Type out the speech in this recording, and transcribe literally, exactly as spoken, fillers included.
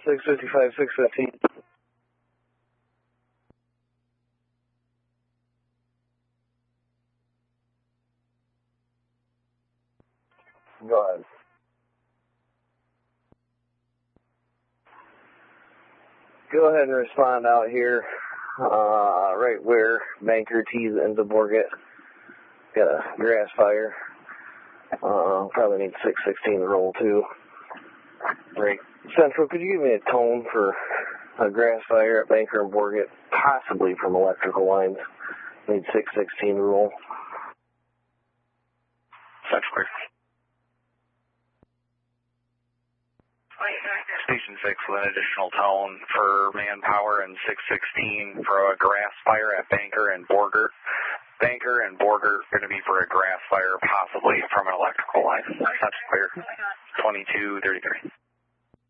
six fifty-five, six fifteen. Go ahead. Go ahead and respond out here, uh, right where Banker tees into Borgett. Got a grass fire. Uh, probably need six sixteen to roll too. Right. Central, could you give me a tone for a grass fire at Banker and Borgett, possibly from electrical lines? Need six sixteen to roll. Central. Station six with an additional tone for manpower and six sixteen for a grass fire at Banker and Borgett. Banker and Borgett going to be for a grass fire, possibly from an electrical line. That's clear. twenty-two thirty-three.